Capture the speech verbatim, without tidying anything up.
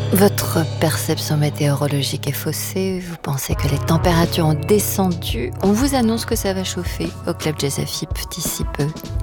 Votre perception météorologique est faussée, vous pensez que les températures ont descendu. On vous annonce que ça va chauffer au Club Jazz Afip d'ici peu.